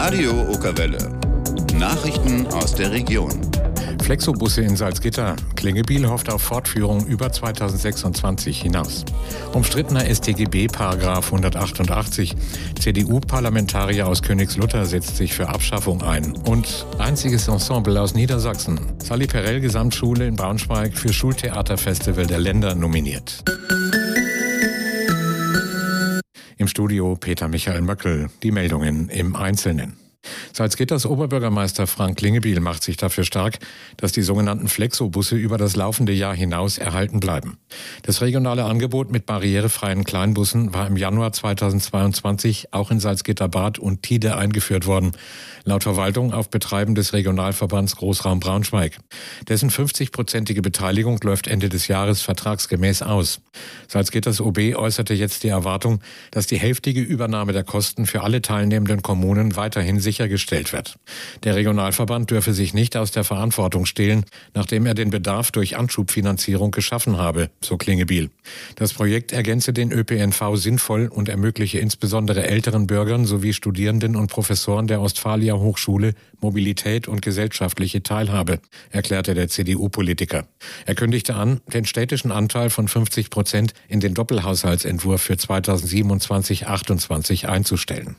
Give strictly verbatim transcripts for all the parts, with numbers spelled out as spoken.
Radio Okerwelle. Nachrichten aus der Region. Flexobusse in Salzgitter. Klingebiel hofft auf Fortführung über zweitausendsechsundzwanzig hinaus. Umstrittener S t G B-Paragraph hundertachtundachtzig. C D U-Parlamentarier aus Königslutter setzt sich für Abschaffung ein. Und einziges Ensemble aus Niedersachsen. Sally Perel Gesamtschule in Braunschweig für Schultheaterfestival der Länder nominiert. Im Studio Peter Michael Möckel. Die Meldungen im Einzelnen. Salzgitters Oberbürgermeister Frank Klingebiel macht sich dafür stark, dass die sogenannten Flexobusse über das laufende Jahr hinaus erhalten bleiben. Das regionale Angebot mit barrierefreien Kleinbussen war im Januar zweitausendzweiundzwanzig auch in Salzgitter-Bad und Tide eingeführt worden, laut Verwaltung auf Betreiben des Regionalverbands Großraum Braunschweig. Dessen fünfzig-prozentige Beteiligung läuft Ende des Jahres vertragsgemäß aus. Salzgitters O B äußerte jetzt die Erwartung, dass die hälftige Übernahme der Kosten für alle teilnehmenden Kommunen weiterhin sichergestellt wird. Der Regionalverband dürfe sich nicht aus der Verantwortung stehlen, nachdem er den Bedarf durch Anschubfinanzierung geschaffen habe, so Klingebiel. Das Projekt ergänze den Ö P N V sinnvoll und ermögliche insbesondere älteren Bürgern sowie Studierenden und Professoren der Ostfalia Hochschule Mobilität und gesellschaftliche Teilhabe, erklärte der C D U-Politiker. Er kündigte an, den städtischen Anteil von fünfzig Prozent in den Doppelhaushaltsentwurf für zweitausendsiebenundzwanzig achtundzwanzig einzustellen.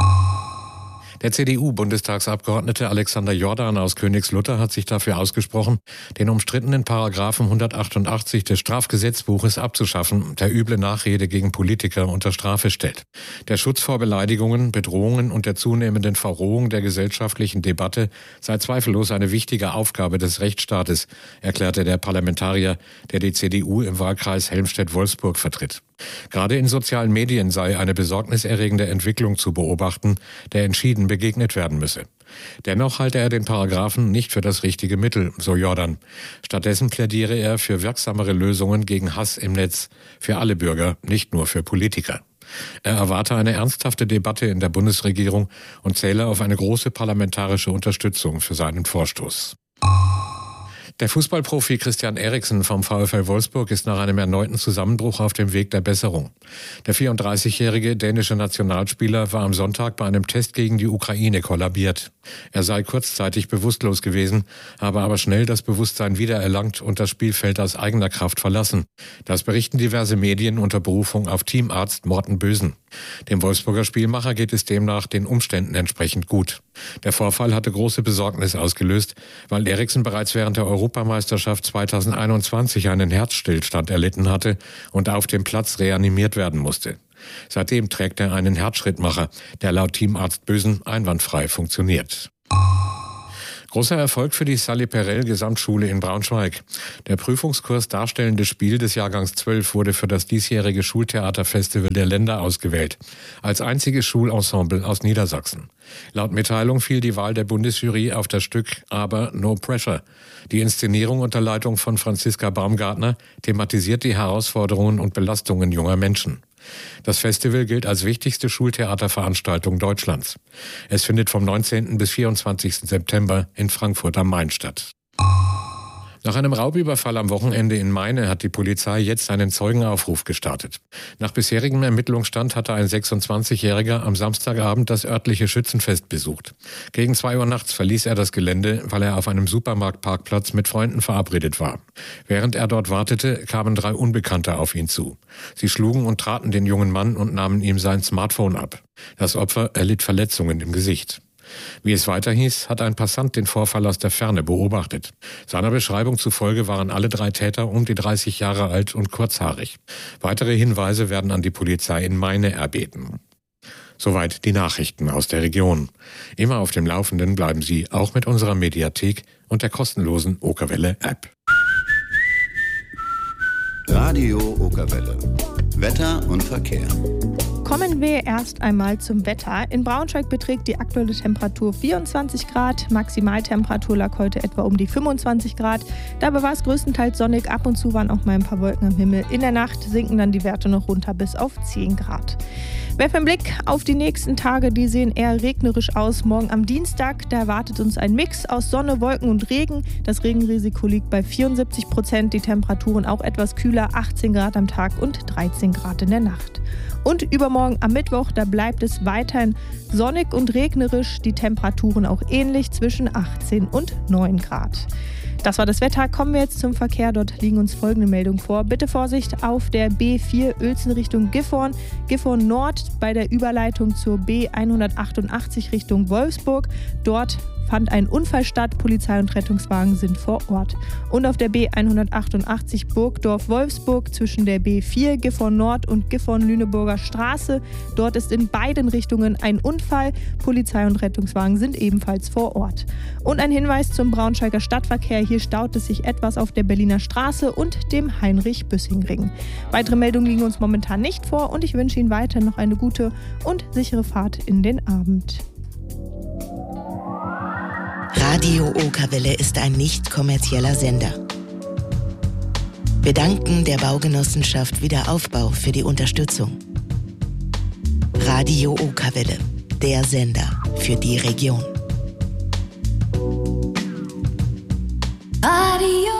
Der C D U-Bundestagsabgeordnete Alexander Jordan aus Königslutter hat sich dafür ausgesprochen, den umstrittenen Paragraphen hundertachtundachtzig des Strafgesetzbuches abzuschaffen, der üble Nachrede gegen Politiker unter Strafe stellt. Der Schutz vor Beleidigungen, Bedrohungen und der zunehmenden Verrohung der gesellschaftlichen Debatte sei zweifellos eine wichtige Aufgabe des Rechtsstaates, erklärte der Parlamentarier, der die C D U im Wahlkreis Helmstedt-Wolfsburg vertritt. Gerade in sozialen Medien sei eine besorgniserregende Entwicklung zu beobachten, der entschieden begegnet werden müsse. Dennoch halte er den Paragraphen nicht für das richtige Mittel, so Jordan. Stattdessen plädiere er für wirksamere Lösungen gegen Hass im Netz, für alle Bürger, nicht nur für Politiker. Er erwarte eine ernsthafte Debatte in der Bundesregierung und zähle auf eine große parlamentarische Unterstützung für seinen Vorstoß. Der Fußballprofi Christian Eriksen vom VfL Wolfsburg ist nach einem erneuten Zusammenbruch auf dem Weg der Besserung. Der vierunddreißigjährige dänische Nationalspieler war am Sonntag bei einem Test gegen die Ukraine kollabiert. Er sei kurzzeitig bewusstlos gewesen, habe aber schnell das Bewusstsein wiedererlangt und das Spielfeld aus eigener Kraft verlassen. Das berichten diverse Medien unter Berufung auf Teamarzt Morten Bösen. Dem Wolfsburger Spielmacher geht es demnach den Umständen entsprechend gut. Der Vorfall hatte große Besorgnis ausgelöst, weil Eriksen bereits während der Europameisterschaft zweitausendeinundzwanzig einen Herzstillstand erlitten hatte und auf dem Platz reanimiert werden musste. Seitdem trägt er einen Herzschrittmacher, der laut Teamarzt Bösen einwandfrei funktioniert. Großer Erfolg für die Sally Perel Gesamtschule in Braunschweig. Der Prüfungskurs Darstellendes Spiel des Jahrgangs zwölf wurde für das diesjährige Schultheaterfestival der Länder ausgewählt. Als einziges Schulensemble aus Niedersachsen. Laut Mitteilung fiel die Wahl der Bundesjury auf das Stück Aber No Pressure. Die Inszenierung unter Leitung von Franziska Baumgartner thematisiert die Herausforderungen und Belastungen junger Menschen. Das Festival gilt als wichtigste Schultheaterveranstaltung Deutschlands. Es findet vom neunzehnten bis vierundzwanzigsten September in Frankfurt am Main statt. Nach einem Raubüberfall am Wochenende in Meine hat die Polizei jetzt einen Zeugenaufruf gestartet. Nach bisherigem Ermittlungsstand hatte ein sechsundzwanzigjähriger am Samstagabend das örtliche Schützenfest besucht. Gegen zwei Uhr nachts verließ er das Gelände, weil er auf einem Supermarktparkplatz mit Freunden verabredet war. Während er dort wartete, kamen drei Unbekannte auf ihn zu. Sie schlugen und traten den jungen Mann und nahmen ihm sein Smartphone ab. Das Opfer erlitt Verletzungen im Gesicht. Wie es weiter hieß, hat ein Passant den Vorfall aus der Ferne beobachtet. Seiner Beschreibung zufolge waren alle drei Täter um die dreißig Jahre alt und kurzhaarig. Weitere Hinweise werden an die Polizei in Meine erbeten. Soweit die Nachrichten aus der Region. Immer auf dem Laufenden bleiben Sie auch mit unserer Mediathek und der kostenlosen Okerwelle-App. Radio Okerwelle. Wetter und Verkehr. Kommen wir erst einmal zum Wetter. In Braunschweig beträgt die aktuelle Temperatur vierundzwanzig Grad. Maximaltemperatur lag heute etwa um die fünfundzwanzig Grad. Dabei war es größtenteils sonnig. Ab und zu waren auch mal ein paar Wolken am Himmel. In der Nacht sinken dann die Werte noch runter bis auf zehn Grad. Werfen einen Blick auf die nächsten Tage. Die sehen eher regnerisch aus. Morgen am Dienstag, da erwartet uns ein Mix aus Sonne, Wolken und Regen. Das Regenrisiko liegt bei vierundsiebzig Prozent. Die Temperaturen auch etwas kühler, achtzehn Grad am Tag und dreizehn Grad in der Nacht. Und übermorgen am Mittwoch, da bleibt es weiterhin sonnig und regnerisch, die Temperaturen auch ähnlich zwischen achtzehn und neun Grad. Das war das Wetter. Kommen wir jetzt zum Verkehr. Dort liegen uns folgende Meldungen vor. Bitte Vorsicht auf der B vier Uelzen Richtung Gifhorn. Gifhorn Nord bei der Überleitung zur B hundertachtundachtzig Richtung Wolfsburg. Dort fand ein Unfall statt. Polizei und Rettungswagen sind vor Ort. Und auf der B hundertachtundachtzig Burgdorf-Wolfsburg zwischen der B vier Gifhorn Nord und Gifhorn-Lüneburger Straße. Dort ist in beiden Richtungen ein Unfall. Polizei und Rettungswagen sind ebenfalls vor Ort. Und ein Hinweis zum Braunschweiger Stadtverkehr. Hier staut es sich etwas auf der Berliner Straße und dem Heinrich-Büssing-Ring. Weitere Meldungen liegen uns momentan nicht vor und ich wünsche Ihnen weiter noch eine gute und sichere Fahrt in den Abend. Radio Okerwelle ist ein nicht kommerzieller Sender. Wir danken der Baugenossenschaft Wiederaufbau für die Unterstützung. Radio Okerwelle, der Sender für die Region. Radio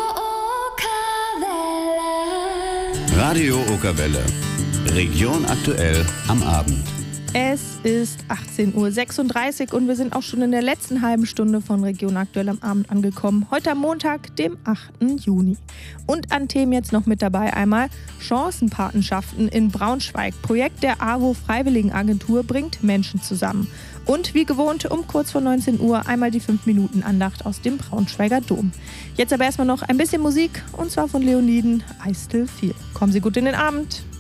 Okerwelle. Radio Okerwelle. Region aktuell am Abend. Es ist achtzehn Uhr sechsunddreißig und wir sind auch schon in der letzten halben Stunde von Region Aktuell am Abend angekommen. Heute am Montag, dem achten Juni. Und an Themen jetzt noch mit dabei einmal Chancenpatenschaften in Braunschweig. Projekt der A W O Freiwilligenagentur bringt Menschen zusammen. Und wie gewohnt um kurz vor neunzehn Uhr einmal die fünf Minuten Andacht aus dem Braunschweiger Dom. Jetzt aber erstmal noch ein bisschen Musik und zwar von Leoniden, I Still Feel. Kommen Sie gut in den Abend.